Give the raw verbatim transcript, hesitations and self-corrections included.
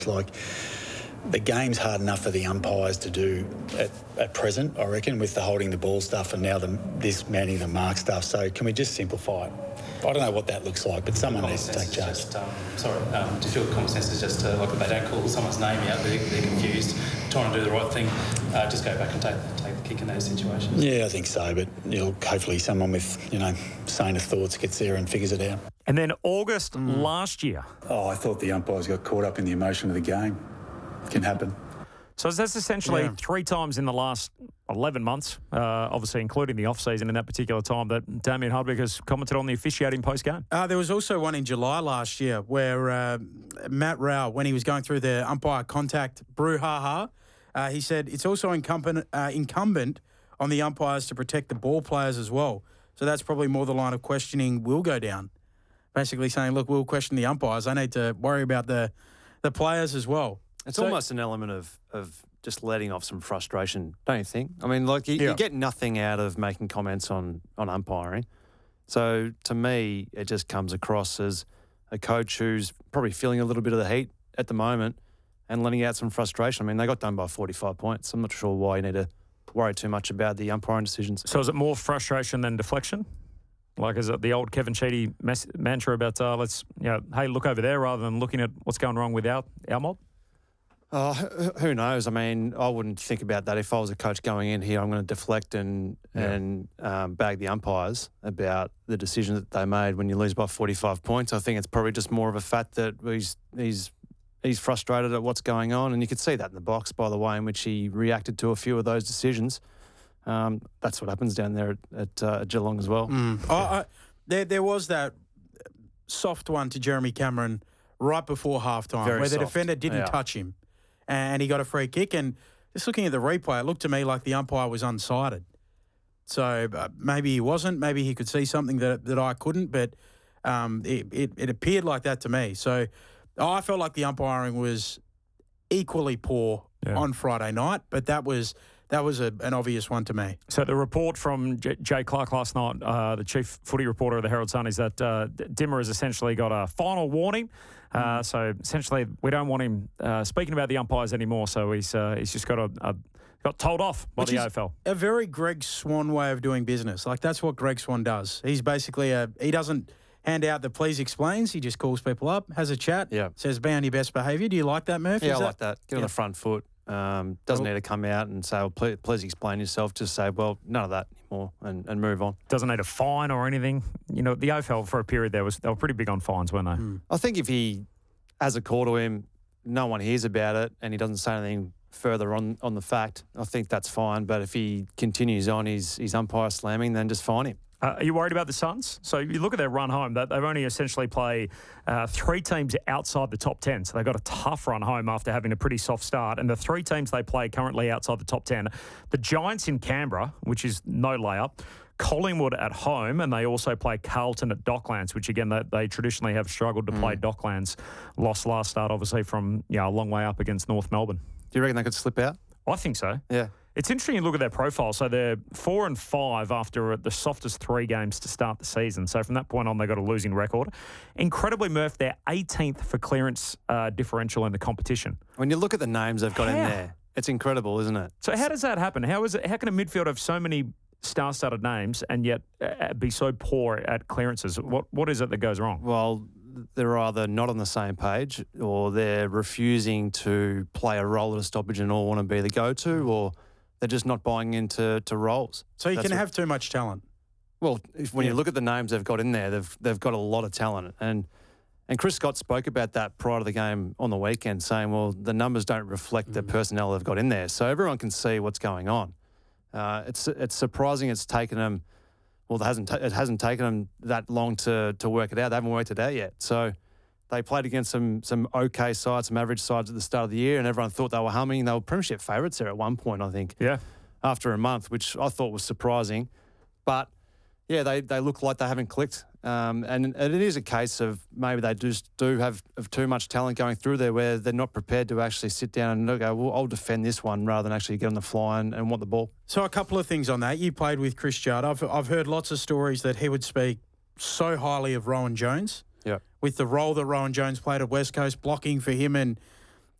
Like, the game's hard enough for the umpires to do at, at present, I reckon, with the holding the ball stuff and now the, this manning the mark stuff. So can we just simplify it? I don't know what that looks like, but someone needs to take charge. Just, um, sorry, um, do you feel common sense is just uh, like if they don't call someone's name out, they're, they're confused, trying to do the right thing, uh, just go back and take, take the kick in those situations? Yeah, I think so, but you know, hopefully someone with, you know, saner thoughts gets there and figures it out. And then August mm. last year. Oh, I thought the umpires got caught up in the emotion of the game. It can happen. So that's essentially yeah. three times in the last eleven months, uh, obviously including the off-season in that particular time, that Damien Hardwick has commented on the officiating post-game. Uh, there was also one in July last year where uh, Matt Rao, when he was going through the umpire contact brouhaha, uh, he said it's also incumbent, uh, incumbent on the umpires to protect the ball players as well. So that's probably more the line of questioning will go down. Basically saying, look, we'll question the umpires. I need to worry about the, the players as well. It's so, almost an element of, of just letting off some frustration, don't you think? I mean, like, you, yeah. you get nothing out of making comments on, on umpiring. So, to me, it just comes across as a coach who's probably feeling a little bit of the heat at the moment and letting out some frustration. I mean, they got done by forty-five points. I'm not sure why you need to worry too much about the umpiring decisions. So, is it more frustration than deflection? Like, is it the old Kevin Sheedy mes- mantra about, uh, let's, you know, hey, look over there rather than looking at what's going wrong with our, our mob? Oh, who knows? I mean, I wouldn't think about that. If I was a coach going in here, I'm going to deflect and yeah. and um, bag the umpires about the decision that they made when you lose by forty-five points. I think it's probably just more of a fact that he's he's he's frustrated at what's going on, and you could see that in the box by the way in which he reacted to a few of those decisions. Um, that's what happens down there at, at uh, Geelong as well. Mm. Oh, I, there, there was that soft one to Jeremy Cameron right before halftime Very where the soft. defender didn't yeah. touch him. And he got a free kick. And just looking at the replay, it looked to me like the umpire was unsighted. So uh, maybe he wasn't. Maybe he could see something that that I couldn't. But um, it, it, it appeared like that to me. So I felt like the umpiring was equally poor yeah. on Friday night. But that was that was a, an obvious one to me. So the report from J- Jay Clark last night, uh, the chief footy reporter of the Herald Sun, is that uh, Dimmer has essentially got a final warning. Uh, so essentially, we don't want him uh, speaking about the umpires anymore. So he's uh, he's just got a, a got told off by Which the is A F L. A very Greg Swan way of doing business. Like that's what Greg Swan does. He's basically a he doesn't hand out the please explains. He just calls people up, has a chat, yeah. says be on your best behaviour. Do you like that, Murph? Yeah, Is I that... like that. Get yeah. on the front foot. Um, doesn't well, need to come out and say, well, please, please explain yourself. Just say, well, none of that anymore and, and move on. Doesn't need a fine or anything. You know, the A F L for a period there was they were pretty big on fines, weren't they? Mm. I think if he has a call to him, no one hears about it and he doesn't say anything further on, on the fact, I think that's fine. But if he continues on his, his umpire slamming, then just fine him. Uh, are you worried about the Suns? So you look at their run home, that they've only essentially play uh, three teams outside the top ten. So they've got a tough run home after having a pretty soft start. And the three teams they play currently outside the top ten, the Giants in Canberra, which is no layup, Collingwood at home, and they also play Carlton at Docklands, which again, they, they traditionally have struggled to mm. play Docklands. Lost last start, obviously, from you know, a long way up against North Melbourne. Do you reckon they could slip out? I think so. Yeah. It's interesting to look at their profile. So they're four and five after the softest three games to start the season. So from that point on, they got a losing record. Incredibly, Murph, they're eighteenth for clearance uh, differential in the competition. When you look at the names they've got how? in there, it's incredible, isn't it? So how does that happen? How is it? How can a midfield have so many star-studded names and yet uh, be so poor at clearances? What What is it that goes wrong? Well, they're either not on the same page or they're refusing to play a role at a stoppage and all want to be the go-to, or they're just not buying into to roles. So you That's can what, have too much talent. Well, if, when yeah. you look at the names they've got in there, they've they've got a lot of talent. And and Chris Scott spoke about that prior to the game on the weekend, saying, well, the numbers don't reflect mm. the personnel they've got in there. So everyone can see what's going on. Uh, it's it's surprising it's taken them, well, it hasn't, t- it hasn't taken them that long to to work it out. They haven't worked it out yet. So they played against some some okay sides, some average sides at the start of the year, and everyone thought they were humming. They were premiership favourites there at one point, I think. Yeah. After a month, which I thought was surprising. But, yeah, they, they look like they haven't clicked. Um, and, and it is a case of maybe they just do have of too much talent going through there where they're not prepared to actually sit down and go, well, I'll defend this one rather than actually get on the fly and, and want the ball. So a couple of things on that. You played with Chris Judd. I've, I've heard lots of stories that he would speak so highly of Rowan Jones. Yeah. With the role that Rowan Jones played at West Coast, blocking for him and